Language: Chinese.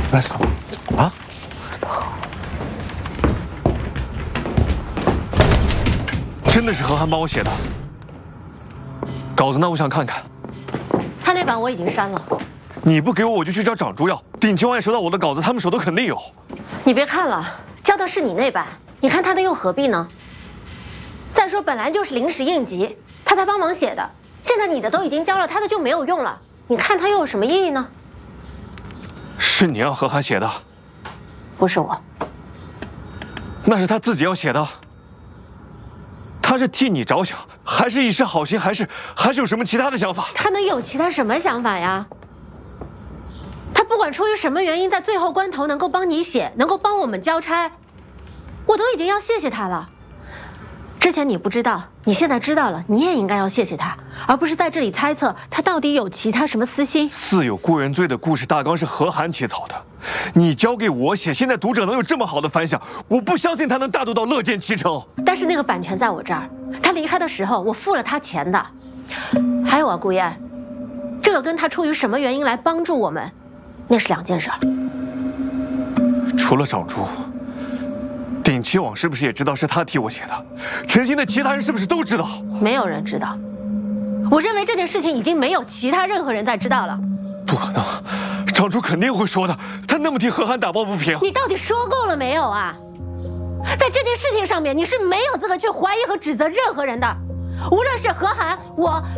那什么啊？真的是何涵帮我写的稿子呢？我想看看。 他那版我已经删了。 你不给我，我就去找长珠要。鼎亲王也收到我的稿子，他们手头肯定有。 你别看了，交的是你那版，你看他的又何必呢？再说本来就是临时应急，他才帮忙写的。现在你的都已经交了，他的就没有用了。你看他又有什么意义呢？ 是你让何涵写的？ 不是我。 那是他自己要写的。他是替你着想，还是一时好心，还是有什么其他的想法？ 他能有其他什么想法呀？他不管出于什么原因，在最后关头能够帮你写，能够帮我们交差，我都已经要谢谢他了。之前你不知道，你现在知道了，你也应该要谢谢他，而不是在这里猜测他到底有其他什么私心。 似有故人醉的故事大纲是何涵起草的，你交给我写，现在读者能有这么好的反响，我不相信他能大度到乐见其成。 但是那个版权在我这儿，他离开的时候我付了他钱的。还有啊，顾燕，这个跟他出于什么原因来帮助我们，那是两件事。 除了长珠，鼎亲王是不是也知道是他替我写的？陈星的其他人是不是都知道？ 没有人知道。我认为这件事情已经没有其他任何人在知道了。 不可能，长珠肯定会说的，他那么替何涵打抱不平。 你到底说够了没有啊？在这件事情上面，你是没有资格去怀疑和指责任何人的，无论是何涵，我。